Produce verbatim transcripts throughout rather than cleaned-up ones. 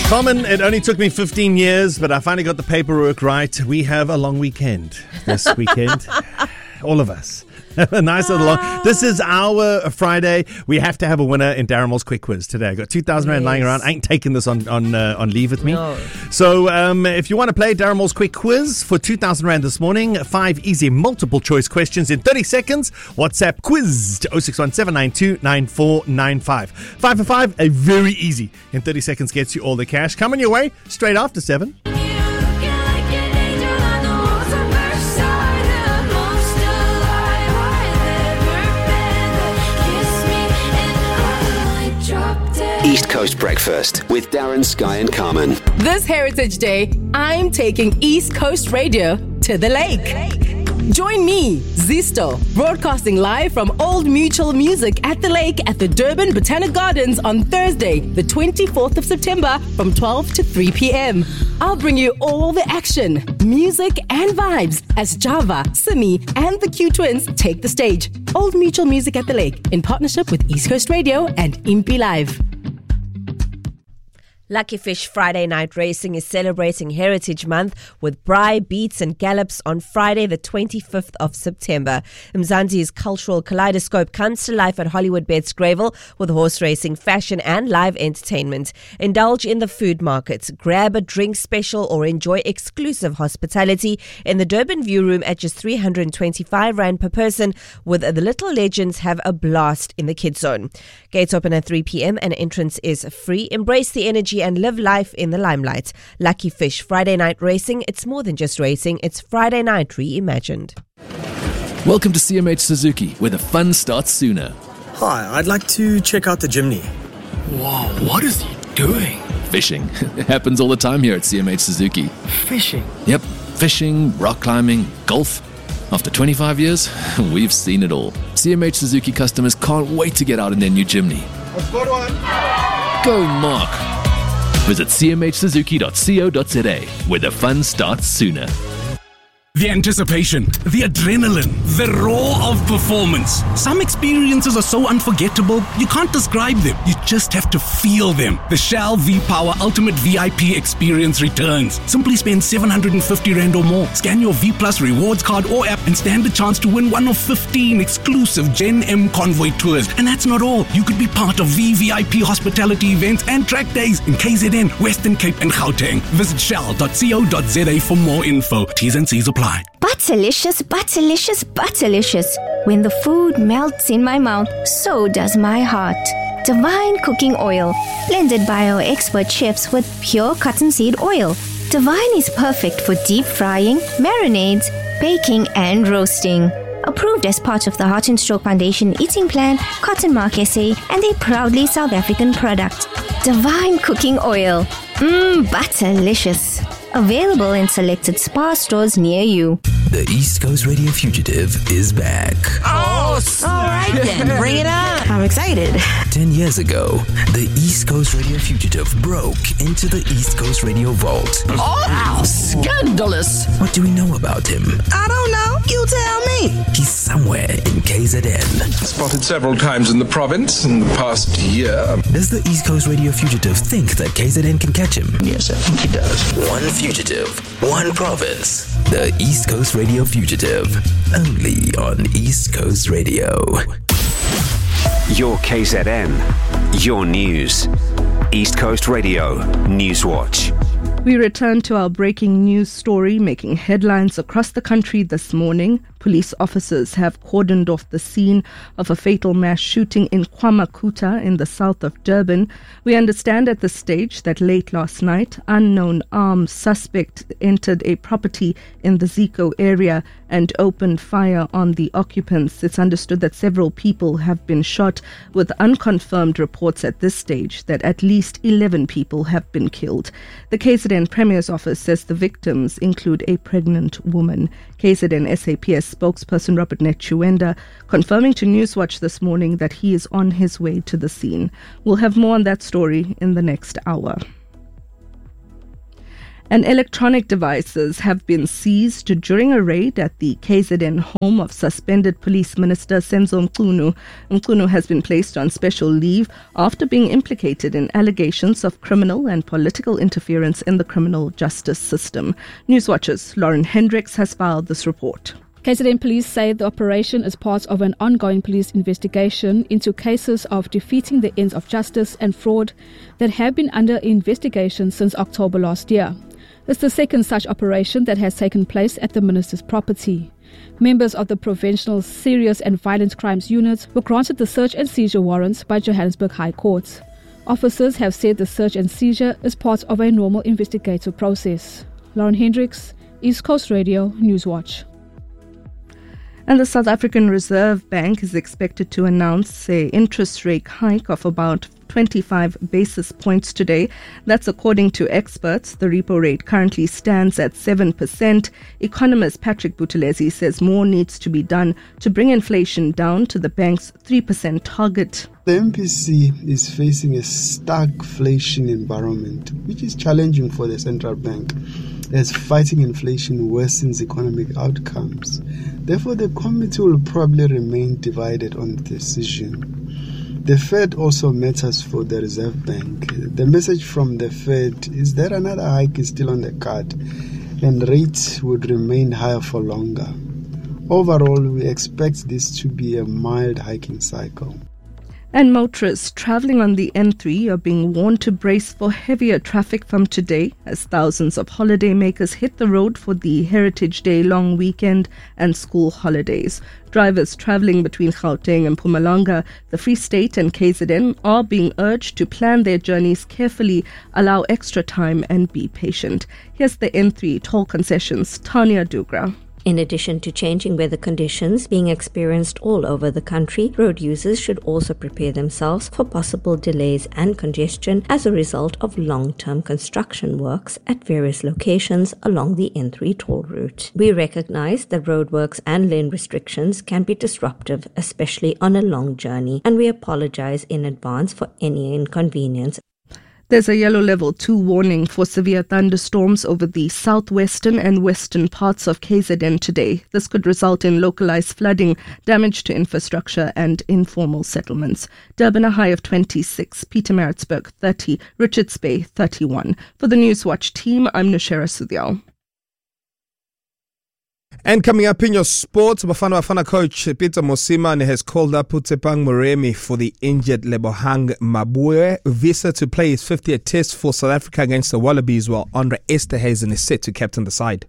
Common, it only took me fifteen years, but I finally got the paperwork right. We have a long weekend this weekend. All of us. A nice little long. This is our Friday. We have to have a winner in Darren Quick Quiz today. I got two thousand Rand yes. lying around. I ain't taking this on on uh, on leave with me. No. So um, if you want to play Darren Quick Quiz for two thousand Rand this morning, five easy multiple choice questions in thirty seconds. WhatsApp quiz to oh six one seven nine two nine four nine five. Five for five, a very easy. In thirty seconds gets you all the cash. Coming your way straight after seven. East Coast Breakfast with Darren, Sky and Carmen. This Heritage Day, I'm taking East Coast Radio to the lake. Join me, Zisto, broadcasting live from Old Mutual Music at the lake at the Durban Botanic Gardens on Thursday, the twenty-fourth of September from twelve to three p.m. I'll bring you all the action, music and vibes as Java, Simi and the Q Twins take the stage. Old Mutual Music at the lake in partnership with East Coast Radio and Impi Live. Lucky Fish Friday Night Racing is celebrating Heritage Month with braai, beats and gallops on Friday the twenty-fifth of September. Mzansi's cultural kaleidoscope comes to life at Hollywood Bets Gravel with horse racing, fashion and live entertainment. Indulge in the food market, grab a drink special or enjoy exclusive hospitality in the Durban View Room at just three hundred twenty-five Rand per person, with the Little Legends have a blast in the kids zone. Gates open at three p.m. and entrance is free. Embrace the energy and live life in the limelight. Lucky Fish Friday Night Racing. It's more than just racing. It's Friday night reimagined. Welcome to C M H Suzuki, where the fun starts sooner. Hi, I'd like to check out the Jimny. Whoa, what is he doing? Fishing. It happens all the time here at C M H Suzuki. Fishing? Yep. Fishing, rock climbing, golf. After twenty-five years, we've seen it all. C M H Suzuki customers can't wait to get out in their new Jimny. I've got one. Go, Mark. Visit c m h suzuki dot co dot za, where the fun starts sooner. The anticipation, the adrenaline, the roar of performance. Some experiences are so unforgettable, you can't describe them. You just have to feel them. The Shell V-Power Ultimate V I P experience returns. Simply spend seven hundred fifty Rand or more. Scan your V Plus rewards card or app and stand a chance to win one of fifteen exclusive Gen M Convoy tours. And that's not all. You could be part of V V I P hospitality events and track days in K Z N, Western Cape and Gauteng. Visit shell dot co dot za for more info. T's and C's apply. Butterlicious, butterlicious, butterlicious. When the food melts in my mouth, so does my heart. Divine Cooking Oil, blended by our expert chefs with pure cottonseed oil. Divine is perfect for deep frying, marinades, baking and roasting. Approved as part of the Heart and Stroke Foundation Eating Plan, Cotton Mark S A, and a proudly South African product. Divine Cooking Oil. Mmm, butterlicious. Available in selected Spar stores near you. The East Coast Radio Fugitive is back. Oh, all right then. Bring it on. I'm excited. Ten years ago, the East Coast Radio Fugitive broke into the East Coast Radio Vault. Oh, wow. Scandalous. What do we know about him? I don't know. You tell me. He's somewhere in K Z N. Spotted several times in the province in the past year. Does the East Coast Radio Fugitive think that K Z N can catch him? Yes, I think he does. One fugitive, one province. The East Coast Radio Fugitive. Only on East Coast Radio. Your K Z N. Your news. East Coast Radio Newswatch. We return to our breaking news story making headlines across the country this morning. Police officers have cordoned off the scene of a fatal mass shooting in KwaMakuta in the south of Durban. We understand at this stage that late last night, unknown armed suspect entered a property in the Zico area and opened fire on the occupants. It's understood that several people have been shot, with unconfirmed reports at this stage that at least eleven people have been killed. The K Z N Premier's office says the victims include a pregnant woman. K Z N S A P S spokesperson Robert Netchuenda confirming to Newswatch this morning that he is on his way to the scene. We'll have more on that story in the next hour. And electronic devices have been seized during a raid at the K Z N home of suspended Police Minister Senzo Mchunu. Mchunu has been placed on special leave after being implicated in allegations of criminal and political interference in the criminal justice system. Newswatch's Lauren Hendricks has filed this report. K Z N police say the operation is part of an ongoing police investigation into cases of defeating the ends of justice and fraud that have been under investigation since October last year. It's the second such operation that has taken place at the minister's property. Members of the Provincial Serious and Violent Crimes Unit were granted the search and seizure warrants by Johannesburg High Court. Officers have said the search and seizure is part of a normal investigative process. Lauren Hendricks, East Coast Radio, Newswatch. And the South African Reserve Bank is expected to announce an interest rate hike of about twenty-five basis points today. That's according to experts. The repo rate currently stands at seven percent. Economist Patrick Buthelezi says more needs to be done to bring inflation down to the bank's three percent target. The M P C is facing a stagflation environment, which is challenging for the central bank, as fighting inflation worsens economic outcomes. Therefore, the committee will probably remain divided on the decision. The Fed also matters for the Reserve Bank. The message from the Fed is that another hike is still on the card and rates would remain higher for longer. Overall, we expect this to be a mild hiking cycle. And motorists travelling on the N three are being warned to brace for heavier traffic from today as thousands of holidaymakers hit the road for the Heritage Day long weekend and school holidays. Drivers travelling between Gauteng and Mpumalanga, the Free State and K Z N are being urged to plan their journeys carefully, allow extra time and be patient. Here's the N three toll concessions, Tanya Dugra. In addition to changing weather conditions being experienced all over the country, road users should also prepare themselves for possible delays and congestion as a result of long-term construction works at various locations along the N three toll route. We recognize that roadworks and lane restrictions can be disruptive, especially on a long journey, and we apologize in advance for any inconvenience. There's a yellow level two warning for severe thunderstorms over the southwestern and western parts of K Z N today. This could result in localized flooding, damage to infrastructure and informal settlements. Durban a high of twenty-six, Pietermaritzburg thirty, Richards Bay thirty-one. For the Newswatch team, I'm Nushera Sudhyal. And coming up in your sports, Bafana Bafana coach Peter Mosimane has called up Utsepang Moremi for the injured Lebohang Mabue. Visa to play his fiftieth test for South Africa against the Wallabies, while Andre Esterhuizen is set to captain the side.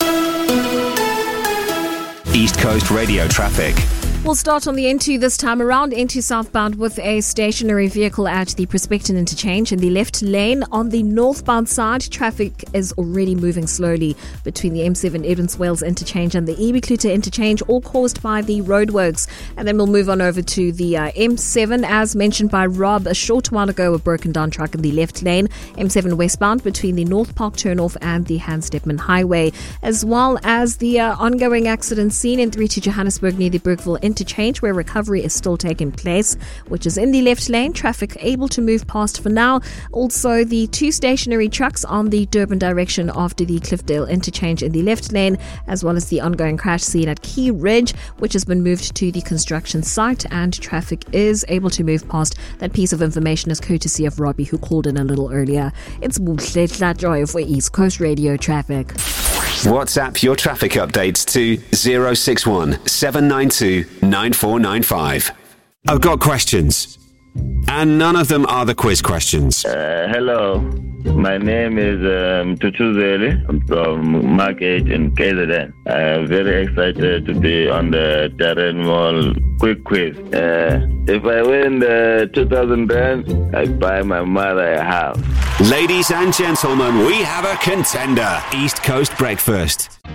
East Coast Radio traffic. We'll start on the N two this time around. N two southbound with a stationary vehicle at the Prospecton interchange in the left lane. On the northbound side, traffic is already moving slowly between the M seven Edmonds Wales interchange and the Ebikluta interchange, all caused by the roadworks. And then we'll move on over to the uh, M seven. As mentioned by Rob a short while ago, a broken down truck in the left lane. M seven westbound between the North Park turnoff and the Hans Stepman Highway, as well as the uh, ongoing accident scene in three to Johannesburg near the Bergville interchange. Interchange where recovery is still taking place, which is in the left lane. Traffic able to move past for now. Also, the two stationary trucks on the Durban direction after the Cliffdale interchange in the left lane, as well as the ongoing crash scene at Key Ridge, which has been moved to the construction site, and traffic is able to move past. That piece of information is courtesy of Robbie, who called in a little earlier. It's Buhle Joy for East Coast Radio traffic. WhatsApp your traffic updates to zero six one seven nine two nine four nine five. I've got questions, and none of them are the quiz questions. Uh, hello, my name is um, Tutu Zeli. I'm from Market in K Z N. I'm very excited to be on the Darren Mall quick quiz. Uh, if I win the two thousand rand, I buy my mother a house. Ladies and gentlemen, we have a contender. East Coast Breakfast.